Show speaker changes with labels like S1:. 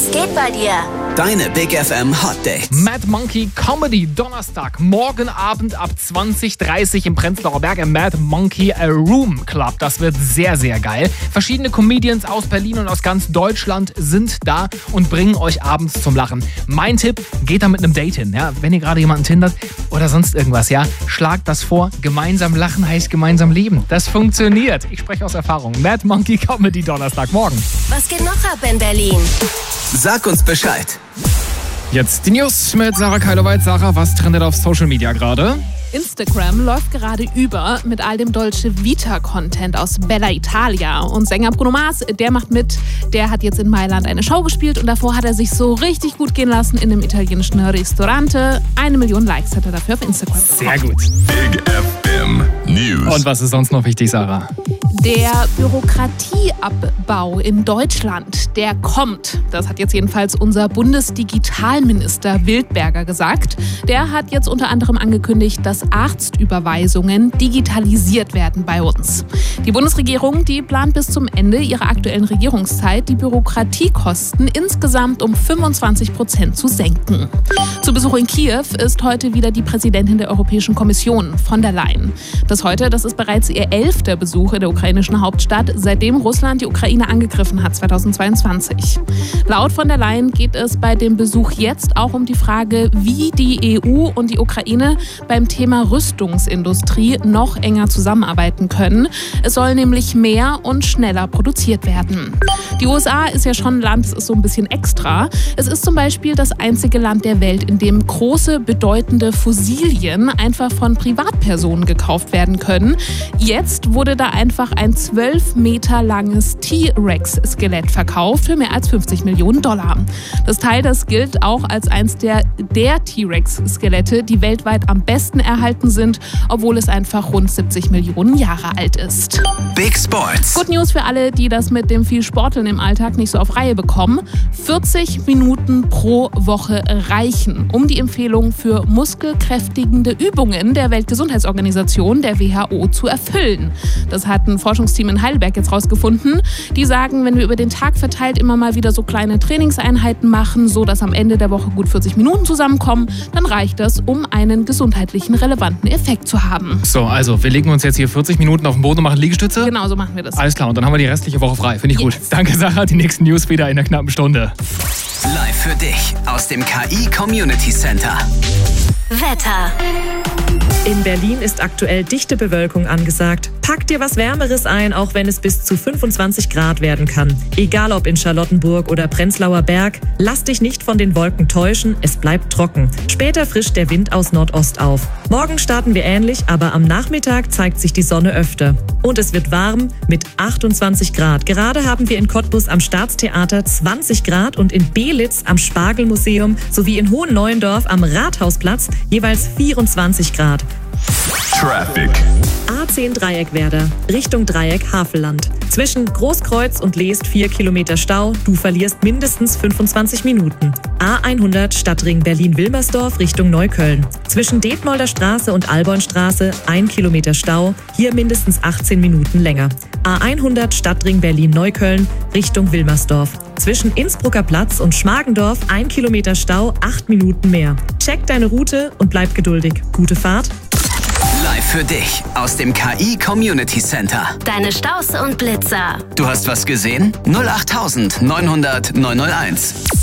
S1: Was geht bei dir?
S2: Deine Big FM Hot Dates.
S3: Mad Monkey Comedy Donnerstag, morgen Abend ab 20:30 im Prenzlauer Berg im Mad Monkey Room Club. Das wird sehr, sehr geil. Verschiedene Comedians aus Berlin und aus ganz Deutschland sind da und bringen euch abends zum Lachen. Mein Tipp, geht da mit einem Date hin. Ja? Wenn ihr gerade jemanden tindert oder sonst irgendwas, ja, schlagt das vor. Gemeinsam lachen heißt gemeinsam leben. Das funktioniert. Ich spreche aus Erfahrung. Mad Monkey Comedy Donnerstag, morgen.
S1: Was geht noch ab in Berlin?
S2: Sag uns Bescheid.
S3: Jetzt die News mit Sarah Keiloweit. Sarah, was trendet auf Social Media gerade?
S4: Instagram läuft gerade über mit all dem Dolce Vita-Content aus Bella Italia. Und Sänger Bruno Mars, der macht mit. Der hat jetzt in Mailand eine Show gespielt und davor hat er sich so richtig gut gehen lassen in einem italienischen Restaurante. 1 Million Likes hat er dafür auf Instagram bekommen.
S3: Sehr gut.
S5: Big FM News.
S3: Und was ist sonst noch wichtig, Sarah?
S4: Der Bürokratieabbau in Deutschland, der kommt. Das hat jetzt jedenfalls unser Bundesdigitalminister Wildberger gesagt. Der hat jetzt unter anderem angekündigt, dass Arztüberweisungen digitalisiert werden bei uns. Die Bundesregierung, die plant bis zum Ende ihrer aktuellen Regierungszeit, die Bürokratiekosten insgesamt um 25% zu senken. Zu Besuch in Kiew ist heute wieder die Präsidentin der Europäischen Kommission, von der Leyen. Das ist bereits ihr 11. Besuch in der ukrainischen Hauptstadt, seitdem Russland die Ukraine angegriffen hat 2022. Laut von der Leyen geht es bei dem Besuch jetzt auch um die Frage, wie die EU und die Ukraine beim Thema Rüstungsindustrie noch enger zusammenarbeiten können. Es soll nämlich mehr und schneller produziert werden. Die USA ist ja schon ein Land, das ist so ein bisschen extra. Es ist zum Beispiel das einzige Land der Welt, in dem große, bedeutende Fossilien einfach von Privatpersonen gekauft werden können. Jetzt wurde da einfach ein 12 Meter langes T-Rex-Skelett verkauft für mehr als $50 Millionen. Das Teil, das gilt auch als eins der T-Rex-Skelette, die weltweit am besten erhalten sind, obwohl es einfach rund 70 Millionen Jahre alt ist.
S2: Big Sports.
S4: Good News für alle, die das mit dem viel Sporteln im Alltag nicht so auf Reihe bekommen. 40 Minuten pro Woche reichen, um die Empfehlung für muskelkräftigende Übungen der Weltgesundheitsorganisation, der WHO, zu erfüllen. Das hat ein Forschungsteam in Heidelberg jetzt rausgefunden. Die sagen, wenn wir über den Tag verteilt immer mal wieder so kleine Trainingseinheiten machen, so dass am Ende der Woche gut 40 Minuten zusammenkommen, dann reicht das, um einen gesundheitlichen, relevanten Effekt zu haben.
S3: So, also wir legen uns jetzt hier 40 Minuten auf den Boden und machen Liegestütze.
S4: Genau, so machen wir das.
S3: Alles klar, und dann haben wir die restliche Woche frei. Finde ich gut. Danke, Sarah. Die nächsten News wieder in einer knappen Stunde.
S2: Live für dich aus dem KI Community Center.
S1: Wetter.
S6: In Berlin ist aktuell dichte Bewölkung angesagt. Pack dir was Wärmeres ein, auch wenn es bis zu 25 Grad werden kann. Egal ob in Charlottenburg oder Prenzlauer Berg, lass dich nicht von den Wolken täuschen, es bleibt trocken. Später frischt der Wind aus Nordost auf. Morgen starten wir ähnlich, aber am Nachmittag zeigt sich die Sonne öfter. Und es wird warm mit 28 Grad. Gerade haben wir in Cottbus am Staatstheater 20 Grad und in Belitz am Spargelmuseum sowie in Hohenneuendorf am Rathausplatz jeweils 24 Grad.
S5: Traffic.
S6: A10 Dreieckwerder, Richtung Dreieck Havelland. Zwischen Großkreuz und Leest 4 Kilometer Stau, du verlierst mindestens 25 Minuten. A100 Stadtring Berlin-Wilmersdorf Richtung Neukölln. Zwischen Detmolder Straße und Albornstraße 1 Kilometer Stau, hier mindestens 18 Minuten länger. A100 Stadtring Berlin-Neukölln Richtung Wilmersdorf. Zwischen Innsbrucker Platz und Schmargendorf 1 Kilometer Stau, 8 Minuten mehr. Check deine Route und bleib geduldig. Gute Fahrt.
S2: Live für dich aus dem KI Community Center.
S1: Deine Staus und Blitzer.
S2: Du hast was gesehen? 08900 901.